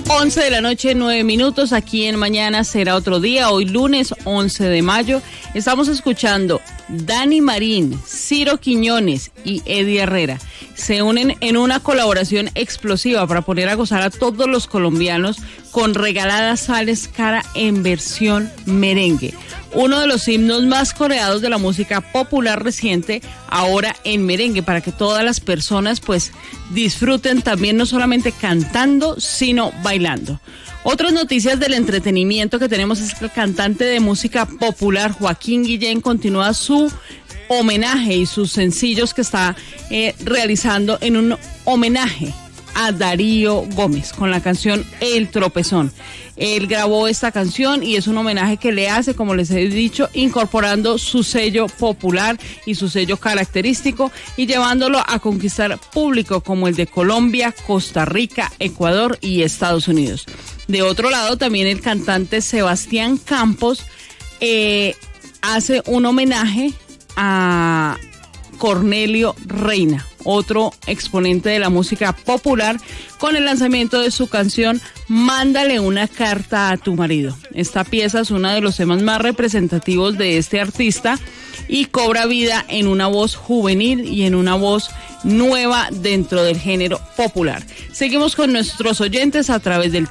11 de la noche, 9 minutos, aquí en Mañana Será Otro Día, hoy lunes 11 de mayo. Estamos escuchando Dani Marín, Ciro Quiñones y Eddie Herrera. Se unen en una colaboración explosiva para poner a gozar a todos los colombianos con Regalada Sales Cara en versión merengue. Uno de los himnos más coreados de la música popular reciente, ahora en merengue, para que todas las personas pues disfruten también, no solamente cantando, sino bailando. Otras noticias del entretenimiento que tenemos es que el cantante de música popular Joaquín Guillén continúa su homenaje y sus sencillos que está realizando en un homenaje a Darío Gómez con la canción El Tropezón. Él grabó esta canción y es un homenaje que le hace, como les he dicho, incorporando su sello popular y su sello característico y llevándolo a conquistar público como el de Colombia, Costa Rica, Ecuador y Estados Unidos. De otro lado, también el cantante Sebastián Campos hace un homenaje a Cornelio Reina, otro exponente de la música popular, con el lanzamiento de su canción Mándale una carta a tu marido. Esta pieza es uno de los temas más representativos de este artista y cobra vida en una voz juvenil y en una voz nueva dentro del género popular. Seguimos con nuestros oyentes a través del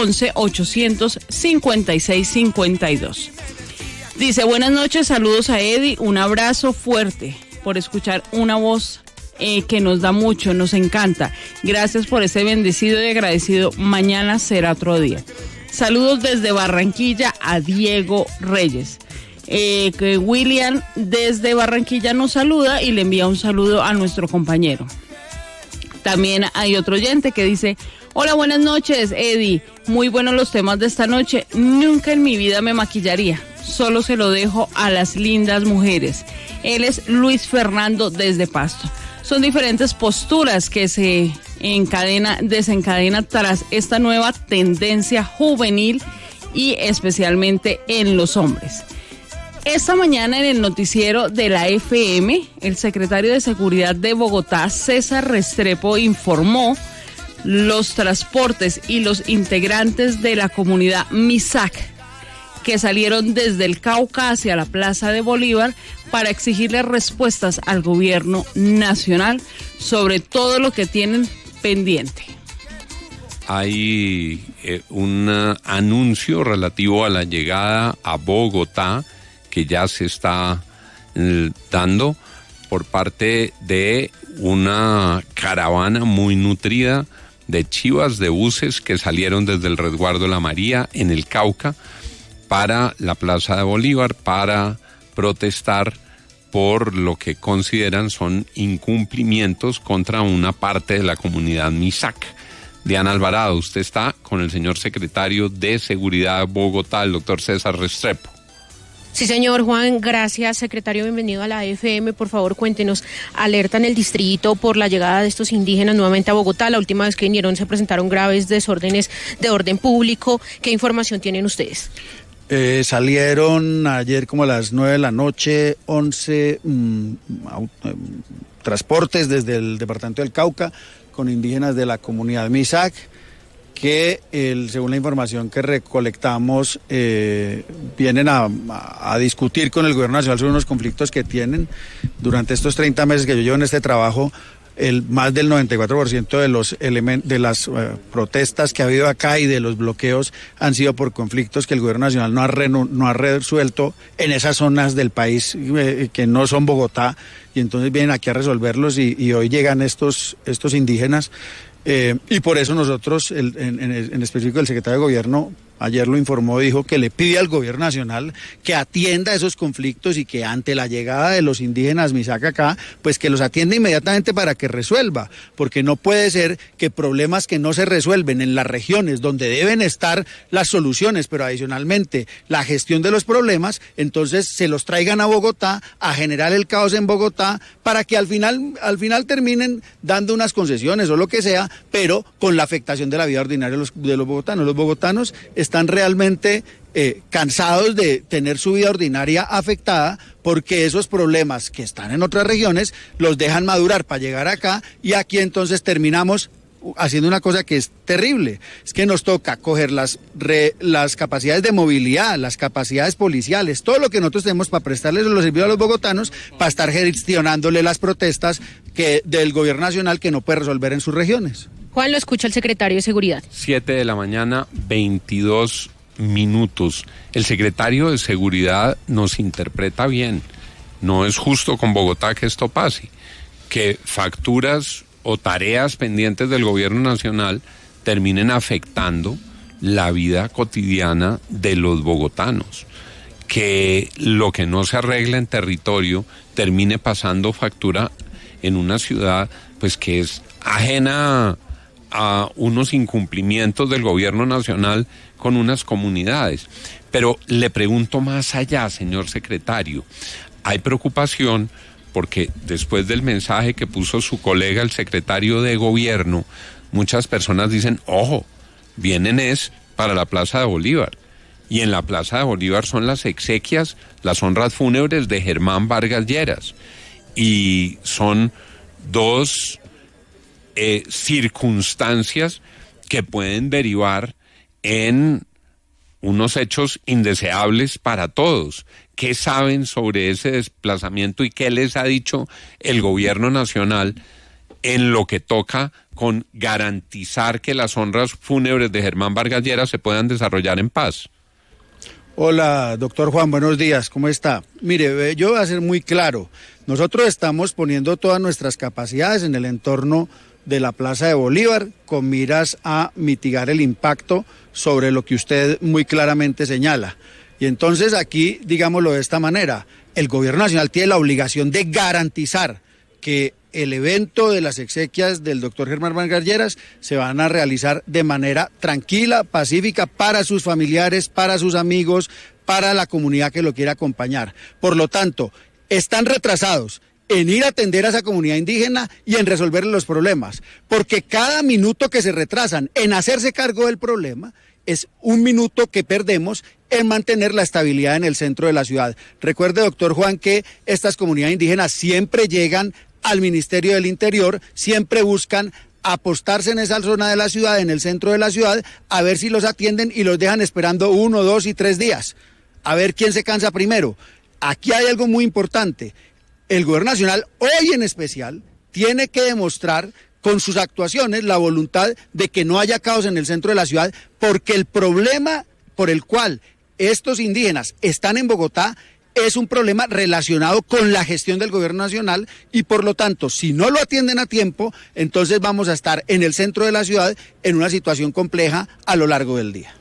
311-856-52. Dice, buenas noches, saludos a Eddie, un abrazo fuerte por escuchar una voz que nos da mucho, nos encanta. Gracias por ese bendecido y agradecido Mañana Será Otro Día. Saludos desde Barranquilla a Diego Reyes. Que William desde Barranquilla nos saluda y le envía un saludo a nuestro compañero. También hay otro oyente que dice, hola, buenas noches, Eddie. Muy buenos los temas de esta noche. Nunca en mi vida me maquillaría. Solo se lo dejo a las lindas mujeres. Él es Luis Fernando desde Pasto. Son diferentes posturas que se desencadena tras esta nueva tendencia juvenil y especialmente en los hombres. Esta mañana en el noticiero de la FM, el secretario de Seguridad de Bogotá, César Restrepo, informó los transportes y los integrantes de la comunidad MISAC que salieron desde el Cauca hacia la Plaza de Bolívar para exigirle respuestas al gobierno nacional sobre todo lo que tienen pendiente. Hay un anuncio relativo a la llegada a Bogotá que ya se está dando por parte de una caravana muy nutrida de chivas, de buses que salieron desde el resguardo La María en el Cauca para la Plaza de Bolívar para protestar por lo que consideran son incumplimientos contra una parte de la comunidad MISAC. Diana Alvarado, usted está con el señor secretario de Seguridad de Bogotá, el doctor César Restrepo. Sí, señor Juan, gracias, secretario, bienvenido a la FM. Por favor, cuéntenos, alertan el distrito por la llegada de estos indígenas nuevamente a Bogotá. La última vez que vinieron se presentaron graves desórdenes de orden público. ¿Qué información tienen ustedes? Salieron ayer como a las 9 de la noche 11 transportes desde el departamento del Cauca con indígenas de la comunidad MISAC que según la información que recolectamos vienen a discutir con el gobierno nacional sobre unos conflictos que tienen. Durante estos 30 meses que yo llevo en este trabajo, más del 94% de las protestas que ha habido acá y de los bloqueos han sido por conflictos que el gobierno nacional no ha resuelto en esas zonas del país que no son Bogotá, y entonces vienen aquí a resolverlos y hoy llegan estos indígenas y por eso nosotros, en específico el secretario de Gobierno, ayer lo informó, dijo que le pide al gobierno nacional que atienda esos conflictos y que ante la llegada de los indígenas MISAC acá, pues que los atienda inmediatamente para que resuelva, porque no puede ser que problemas que no se resuelven en las regiones donde deben estar las soluciones, pero adicionalmente la gestión de los problemas, entonces se los traigan a Bogotá a generar el caos en Bogotá para que al final terminen dando unas concesiones o lo que sea, pero con la afectación de la vida ordinaria de los bogotanos. Los bogotanos están realmente cansados de tener su vida ordinaria afectada porque esos problemas que están en otras regiones los dejan madurar para llegar acá y aquí entonces terminamos haciendo una cosa que es terrible, es que nos toca coger las capacidades de movilidad, las capacidades policiales, todo lo que nosotros tenemos para prestarles los servicios a los bogotanos, para estar gestionándole las protestas del gobierno nacional que no puede resolver en sus regiones. Juan, lo escucha el secretario de Seguridad. 7 de la mañana, 22 minutos. El secretario de Seguridad nos interpreta bien. No es justo con Bogotá que esto pase, que facturas o tareas pendientes del gobierno nacional terminen afectando la vida cotidiana de los bogotanos, que lo que no se arregla en territorio termine pasando factura en una ciudad pues que es ajena a unos incumplimientos del gobierno nacional con unas comunidades. Pero le pregunto más allá, señor secretario, hay preocupación porque después del mensaje que puso su colega, el secretario de Gobierno, muchas personas dicen, ojo, vienen para la Plaza de Bolívar. Y en la Plaza de Bolívar son las exequias, las honras fúnebres de Germán Vargas Lleras. Y son dos circunstancias que pueden derivar en unos hechos indeseables para todos. ¿Qué saben sobre ese desplazamiento y qué les ha dicho el gobierno nacional en lo que toca con garantizar que las honras fúnebres de Germán Vargas Lleras se puedan desarrollar en paz? Hola, doctor Juan, buenos días, ¿cómo está? Mire, yo voy a ser muy claro, nosotros estamos poniendo todas nuestras capacidades en el entorno de la Plaza de Bolívar con miras a mitigar el impacto sobre lo que usted muy claramente señala. Y entonces aquí, digámoslo de esta manera, el gobierno nacional tiene la obligación de garantizar que el evento de las exequias del doctor Germán Vargas Lleras se van a realizar de manera tranquila, pacífica, para sus familiares, para sus amigos, para la comunidad que lo quiera acompañar. Por lo tanto, están retrasados en ir a atender a esa comunidad indígena y en resolver los problemas, porque cada minuto que se retrasan en hacerse cargo del problema es un minuto que perdemos en mantener la estabilidad en el centro de la ciudad. Recuerde, doctor Juan, que estas comunidades indígenas siempre llegan al Ministerio del Interior, siempre buscan apostarse en esa zona de la ciudad, en el centro de la ciudad, a ver si los atienden y los dejan esperando 1, 2 y 3 días, a ver quién se cansa primero. Aquí hay algo muy importante. El gobierno nacional, hoy en especial, tiene que demostrar con sus actuaciones la voluntad de que no haya caos en el centro de la ciudad, porque el problema por el cual estos indígenas están en Bogotá es un problema relacionado con la gestión del gobierno nacional y por lo tanto, si no lo atienden a tiempo, entonces vamos a estar en el centro de la ciudad en una situación compleja a lo largo del día.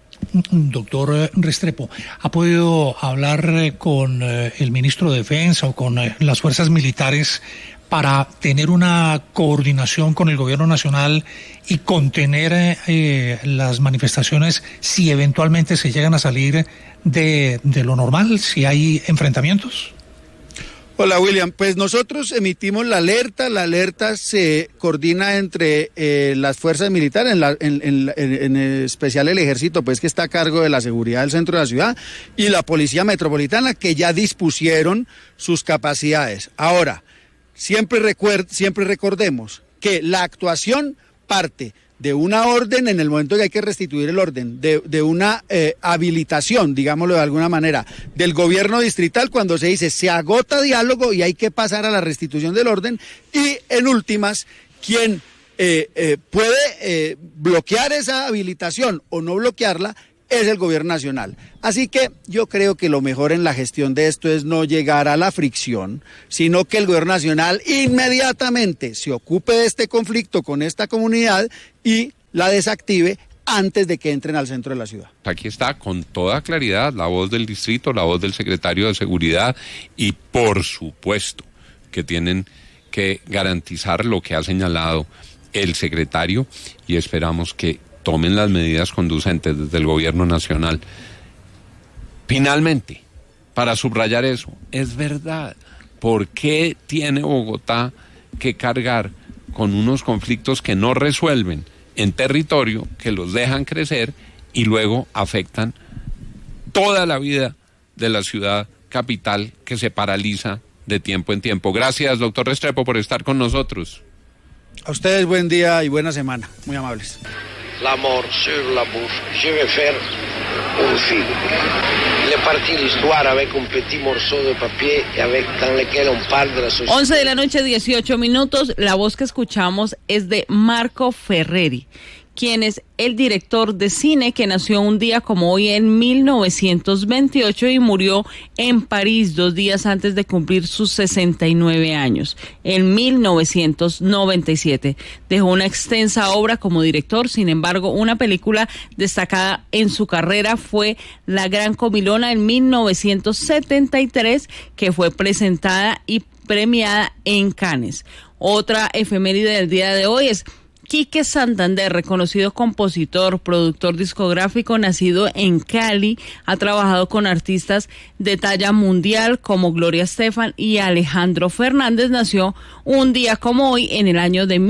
Doctor Restrepo, ¿ha podido hablar con el ministro de Defensa o con las fuerzas militares para tener una coordinación con el gobierno nacional y contener las manifestaciones si eventualmente se llegan a salir de lo normal, si hay enfrentamientos? Hola William, pues nosotros emitimos la alerta se coordina entre las fuerzas militares, en especial el ejército, pues que está a cargo de la seguridad del centro de la ciudad, y la policía metropolitana, que ya dispusieron sus capacidades. Ahora, siempre recordemos que la actuación parte de una orden en el momento que hay que restituir el orden, de una habilitación, digámoslo de alguna manera, del gobierno distrital cuando se dice se agota diálogo y hay que pasar a la restitución del orden, y en últimas, quien puede bloquear esa habilitación o no bloquearla es el gobierno nacional. Así que yo creo que lo mejor en la gestión de esto es no llegar a la fricción, sino que el gobierno nacional inmediatamente se ocupe de este conflicto con esta comunidad y la desactive antes de que entren al centro de la ciudad. Aquí está con toda claridad la voz del distrito, la voz del secretario de Seguridad y por supuesto que tienen que garantizar lo que ha señalado el secretario y esperamos que tomen las medidas conducentes desde el gobierno nacional. Finalmente, para subrayar eso, es verdad, ¿por qué tiene Bogotá que cargar con unos conflictos que no resuelven en territorio, que los dejan crecer y luego afectan toda la vida de la ciudad capital que se paraliza de tiempo en tiempo? Gracias, doctor Restrepo, por estar con nosotros. A ustedes buen día y buena semana, muy amables. La mort sur la bouffe, je vais faire un film. Il est parti l'histoire avec un petit morceau de papier dans lequel on parle de la société. 11 de la noche, 18 minutos. La voz que escuchamos es de Marco Ferreri, quien es el director de cine que nació un día como hoy en 1928 y murió en París 2 días antes de cumplir sus 69 años, en 1997. Dejó una extensa obra como director, sin embargo, una película destacada en su carrera fue La Gran Comilona en 1973, que fue presentada y premiada en Cannes. Otra efeméride del día de hoy es Quique Santander, reconocido compositor, productor discográfico, nacido en Cali, ha trabajado con artistas de talla mundial como Gloria Estefan y Alejandro Fernández. Nació un día como hoy en el año de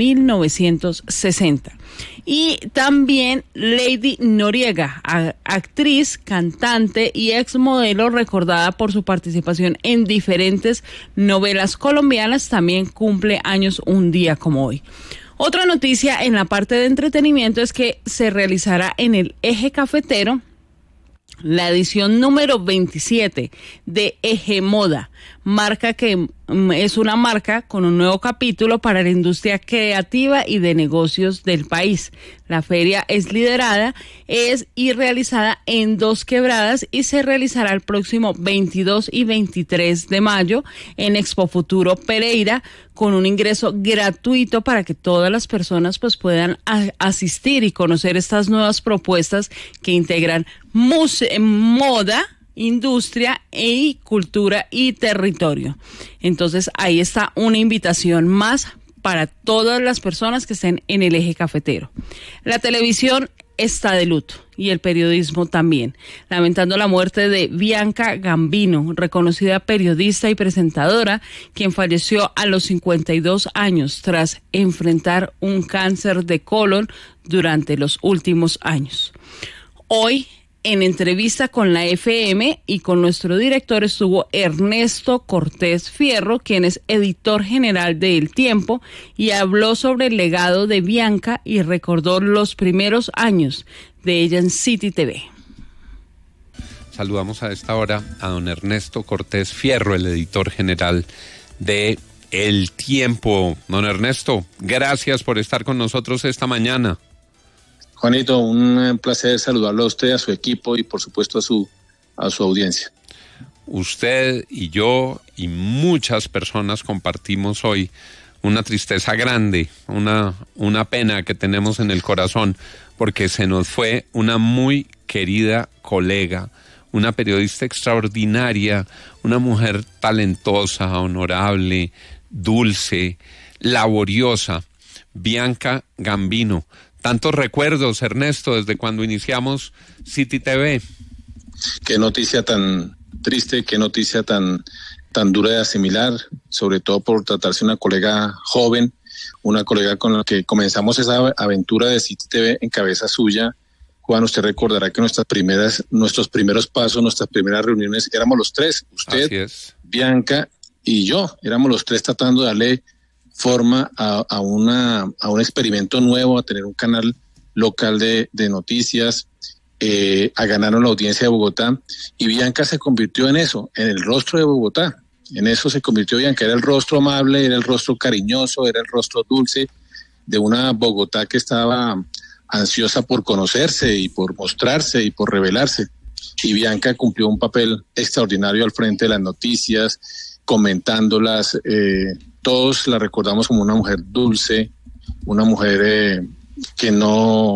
1960. Y también Lady Noriega, actriz, cantante y exmodelo recordada por su participación en diferentes novelas colombianas, también cumple años un día como hoy. Otra noticia en la parte de entretenimiento es que se realizará en el Eje Cafetero la edición número 27 de Eje Moda, marca que es una marca con un nuevo capítulo para la industria creativa y de negocios del país. La feria es liderada y realizada en Dos Quebradas y se realizará el próximo 22 y 23 de mayo en Expo Futuro Pereira, con un ingreso gratuito para que todas las personas pues puedan asistir y conocer estas nuevas propuestas que integran moda, industria y cultura y territorio. Entonces ahí está una invitación más para todas las personas que estén en el Eje Cafetero. La televisión está de luto y el periodismo también, lamentando la muerte de Bianca Gambino, reconocida periodista y presentadora, quien falleció a los 52 años tras enfrentar un cáncer de colon durante los últimos años. Hoy, en entrevista con la FM y con nuestro director, estuvo Ernesto Cortés Fierro, quien es editor general de El Tiempo, y habló sobre el legado de Bianca y recordó los primeros años de ella en City TV. Saludamos a esta hora a don Ernesto Cortés Fierro, el editor general de El Tiempo. Don Ernesto, gracias por estar con nosotros esta mañana. Juanito, un placer saludarlo a usted, a su equipo y por supuesto a su audiencia. Usted y yo y muchas personas compartimos hoy una tristeza grande, una pena que tenemos en el corazón, porque se nos fue una muy querida colega, una periodista extraordinaria, una mujer talentosa, honorable, dulce, laboriosa, Bianca Gambino. Tantos recuerdos, Ernesto, desde cuando iniciamos City TV. Qué noticia tan triste, qué noticia tan dura de asimilar, sobre todo por tratarse de una colega joven, una colega con la que comenzamos esa aventura de City TV en cabeza suya. Juan, usted recordará que nuestros primeros pasos, nuestras primeras reuniones, éramos los tres, usted, Bianca y yo, éramos los tres tratando de darle forma a un experimento nuevo, a tener un canal local de noticias, a ganar una audiencia de Bogotá, y Bianca se convirtió en eso, en el rostro de Bogotá. En eso se convirtió Bianca, era el rostro amable, era el rostro cariñoso, era el rostro dulce de una Bogotá que estaba ansiosa por conocerse y por mostrarse y por revelarse. Y Bianca cumplió un papel extraordinario al frente de las noticias, comentándolas. Todos la recordamos como una mujer dulce, una mujer que no